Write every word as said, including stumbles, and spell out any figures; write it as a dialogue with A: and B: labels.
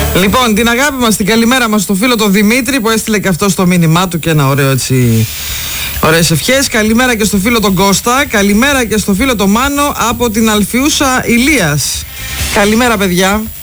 A: Λοιπόν, την αγάπη μας, την καλημέρα μας στο φίλο τον Δημήτρη που έστειλε και αυτό στο μήνυμά του και ένα ωραίο έτσι, ωραίες ευχές. Καλημέρα και στο φίλο τον Κώστα. Καλημέρα και στο φίλο τον Μάνο από την Αλφιούσα Ηλίας. Καλημέρα παιδιά.